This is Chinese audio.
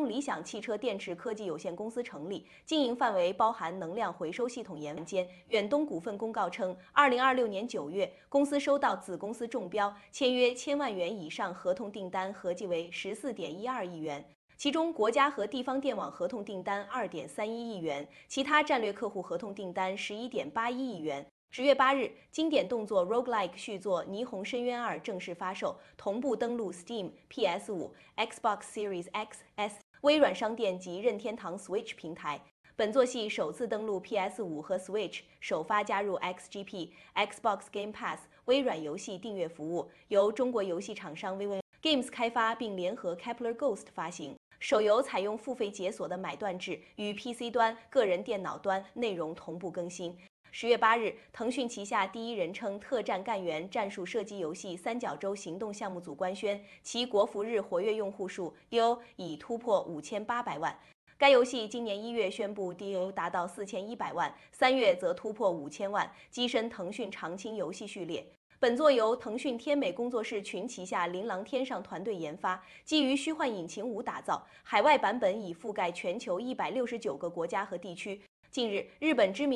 东理想汽车电池科技有限公司成立，经营范围包含能量回收系统研发。远东股份公告称，2026年9月，公司收到子公司中标，签约1000万元以上合同订单，合计为14.12亿元。其中，国家和地方电网合同订单2.31亿元，其他战略客户合同订单11.81亿元。10月8日，经典动作 Roguelike 续作《霓虹深渊2》正式发售，同步登陆 Steam、PS5、Xbox Series X、S、微软商店及任天堂 Switch 平台。本作系首次登陆 PS5 和 Switch， 首发加入 XGP、Xbox Game Pass、微软游戏订阅服务，由中国游戏厂商 VIVO Games 开发，并联合 Kepler Ghost 发行。手游采用付费解锁的买断制，与 PC 端、个人电脑端内容同步更新。10月8日，腾讯旗下第一人称特战干员战术射击游戏三角洲行动项目组官宣，其国服日活跃用户数 DAU 已突破5800万。该游戏今年1月宣布 DAU 达到4100万，3月则突破5000万，跻身腾讯常青游戏序列。本作由腾讯天美工作室群旗下琳琅天上团队研发，基于虚幻引擎5打造，海外版本已覆盖全球169个国家和地区。近日，日本知名